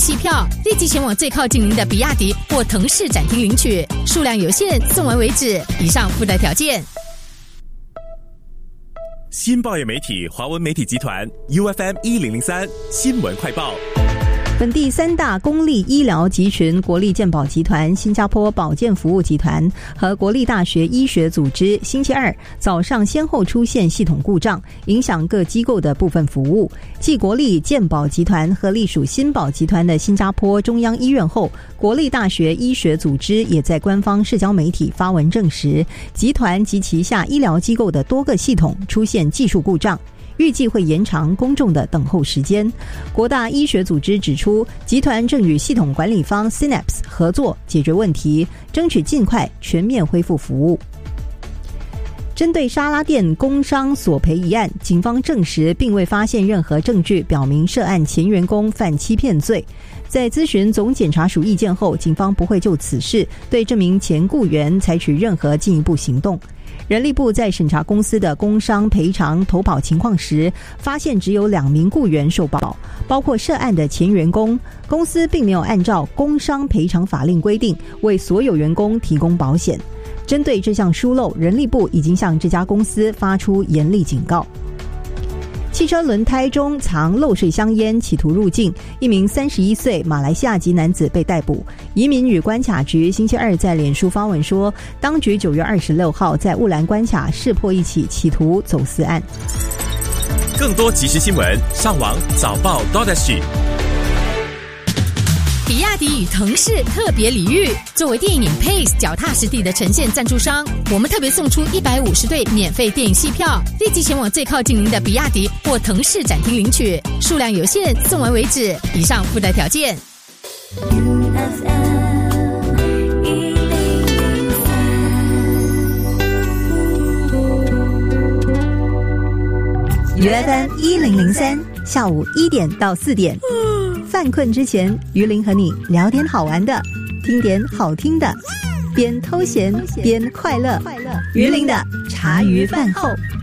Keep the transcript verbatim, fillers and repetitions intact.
戏票，立即前往最靠近您的比亚迪或腾势展厅领取，数量有限，送完为止。以上附带条件。 新报业媒体华文媒体集团 U F M 一零零三新闻快报。 本地三大公立医疗集群国立健保集团、新加坡保健服务集团和国立大学医学组织星期二早上先后出现系统故障，影响各机构的部分服务。继国立健保集团和隶属新保集团的新加坡中央医院后，国立大学医学组织也在官方社交媒体发文证实，集团及旗下医疗机构的多个系统出现技术故障，预计会延长公众的等候时间。国大医学组织指出，集团正与系统管理方 Synapse 合作解决问题，争取尽快全面恢复服务。针对沙拉店工伤索赔一案，警方证实并未发现任何证据表明涉案前员工犯欺骗罪。在咨询总检察署意见后，警方不会就此事对这名前雇员采取任何进一步行动。人力部在审查公司的工伤赔偿投保情况时，发现只有两名雇员受保，包括涉案的前员工。公司并没有按照工伤赔偿法令规定为所有员工提供保险。针对这项疏漏，人力部已经向这家公司发出严厉警告。汽车轮胎中藏漏水香烟，企图入境，一名三十一岁马来西亚籍男子被逮捕。移民与关卡局星期二在脸书发文说，当局九月二十六号在雾兰关卡识破一起企图走私案。 更多即时新闻，上网早报 .sg。 比亚迪与腾势特别礼遇，作为电影 Pace 脚踏实地的呈现赞助商，我们特别送出一百五十对免费电影戏票，立即前往最靠近您的比亚迪或腾势展厅领取，数量有限，送完为止。以上附带条件。 U F M 一零零三下午一点到四点。犯困之前，于林和你聊点好玩的，听点好听的，边偷闲边快乐。于林的茶余饭后。